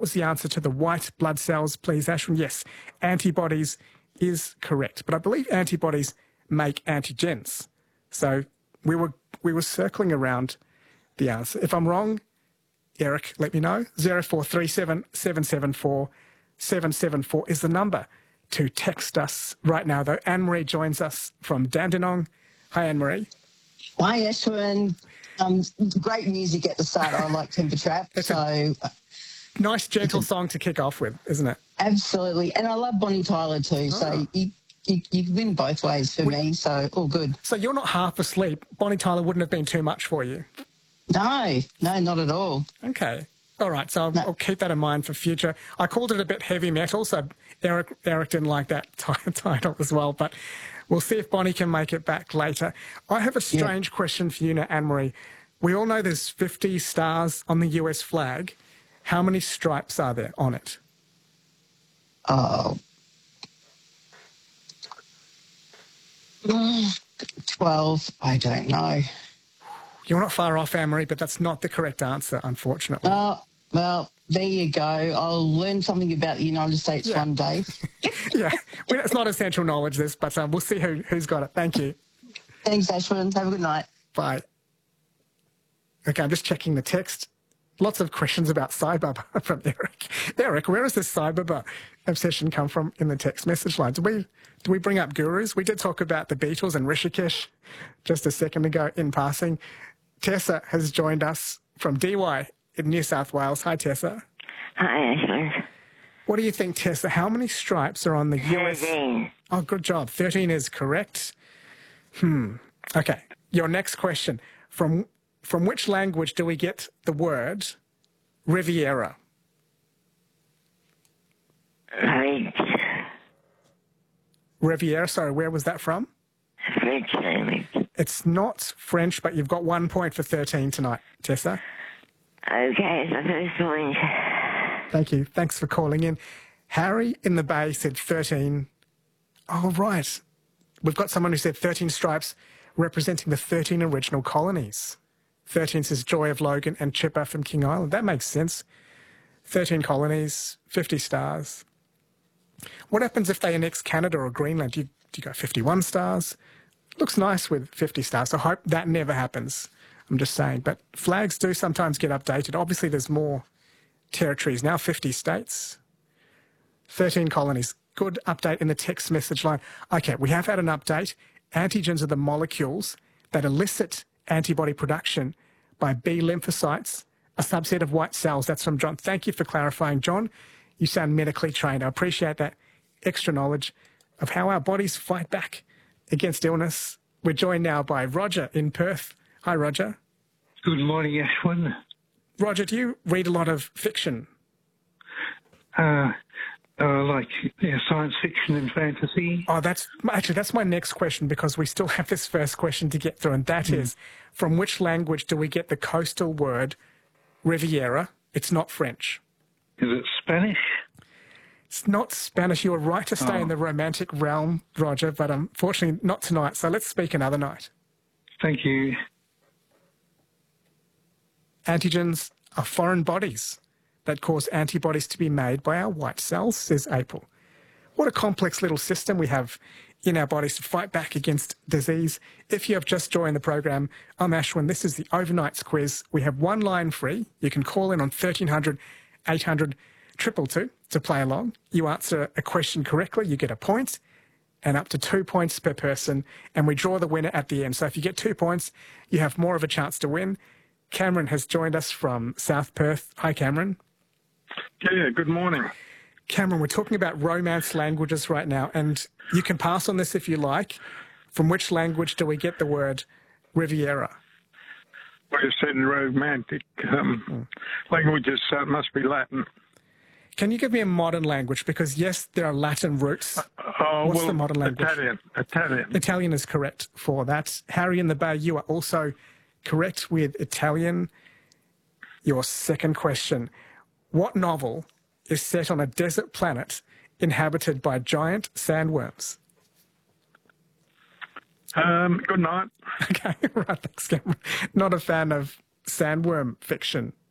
was the answer to the white blood cells, please, Ashwin? Yes, antibodies is correct. But I believe antibodies make antigens. So we were circling around the answer. If I'm wrong, Eric, let me know. 0437 774 774 is the number to text us right now, though. Anne-Marie joins us from Dandenong. Hi, Anne-Marie. Hi, Ashwin. Great music at the start. I like Timber Trap. Nice, gentle song to kick off with, isn't it? Absolutely. And I love Bonnie Tyler too. So you win both ways for me. So all good. So you're not half asleep. Bonnie Tyler wouldn't have been too much for you. No, not at all. Okay. All right. So I'll keep that in mind for future. I called it a bit heavy metal, so Eric didn't like that title as well. But we'll see if Bonnie can make it back later. I have a strange question for you now, Anne-Marie. We all know there's 50 stars on the US flag. How many stripes are there on it? 12. I don't know. You're not far off, Anne-Marie, but that's not the correct answer, unfortunately. Well, there you go. I'll learn something about the United States one day. Yeah, well, it's not essential knowledge, this, but we'll see who's got it. Thank you. Thanks, Ashwin. Have a good night. Bye. Okay, I'm just checking the text. Lots of questions about Cyber from Eric. Eric, where does this Cyber obsession come from in the text message line? Do we bring up gurus? We did talk about the Beatles and Rishikesh just a second ago in passing. Tessa has joined us from DY in New South Wales. Hi, Tessa. Hi, Ashwin. What do you think, Tessa? How many stripes are on the US? 13. Oh, good job. 13 is correct. Okay. Your next question. From which language do we get the word Riviera? Right. Riviera, sorry, where was that from? French language. It's not French, but you've got 1 point for 13 tonight, Tessa. Okay, so first point. Thank you. Thanks for calling in. Harry in the Bay said 13. Oh, right. We've got someone who said 13 stripes representing the 13 original colonies. 13 says Joy of Logan and Chipper from King Island. That makes sense. 13 colonies, 50 stars. What happens if they annex Canada or Greenland? Do you go 51 stars? Looks nice with 50 stars. I hope that never happens. I'm just saying. But flags do sometimes get updated. Obviously, there's more territories now, 50 states, 13 colonies. Good update in the text message line. Okay, we have had an update. Antigens are the molecules that elicit antibody production by B lymphocytes, a subset of white cells. That's from John. Thank you for clarifying, John. You sound medically trained. I appreciate that extra knowledge of how our bodies fight back against illness. We're joined now by Roger in Perth. Hi, Roger. Good morning, Ashwin. Roger, do you read a lot of fiction? Like science fiction and fantasy. Oh, that's my next question, because we still have this first question to get through, and that is, from which language do we get the coastal word Riviera? It's not French. Is it Spanish? It's not Spanish. You were right to stay in the romantic realm, Roger, but unfortunately not tonight. So let's speak another night. Thank you. Antigens are foreign bodies that cause antibodies to be made by our white cells, says April. What a complex little system we have in our bodies to fight back against disease. If you have just joined the program, I'm Ashwin. This is the Overnights quiz. We have one line free. You can call in on 1300 800 222 to play along. You answer a question correctly, you get a point, and up to 2 points per person, and we draw the winner at the end. So if you get 2 points, you have more of a chance to win. Cameron has joined us from South Perth. Hi, Cameron. Yeah, good morning. Cameron, we're talking about Romance languages right now, and you can pass on this if you like. From which language do we get the word Riviera? Well, you said romantic languages, so it must be Latin. Can you give me a modern language? Because, yes, there are Latin roots. What's the modern language? Italian. Italian is correct for that. Harry in the Bay, you are also correct with Italian. Your second question. What novel is set on a desert planet inhabited by giant sandworms? Good night. Okay, right, thanks, Cameron. Not a fan of sandworm fiction,